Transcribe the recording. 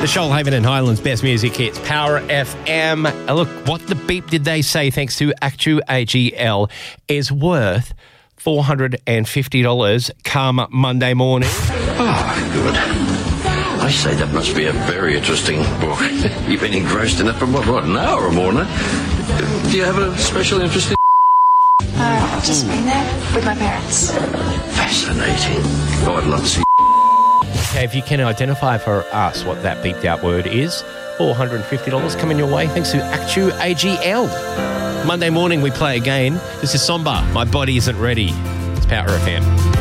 The Shoalhaven and Highlands best music hits, Power FM. Look, what the beep did they say, thanks to Actu AGL, is worth $450 come Monday morning. Oh, good. I say that must be a very interesting book. You've been engrossed in it for what, an hour or more now? Do you have a special interest in I've just been there with my parents. Fascinating. Oh, I'd love to see. Okay, if you can identify for us what that beeped out word is, $450 coming your way thanks to Actu AGL. Monday morning we play again. This is Somber, My Body Isn't Ready. It's Power FM.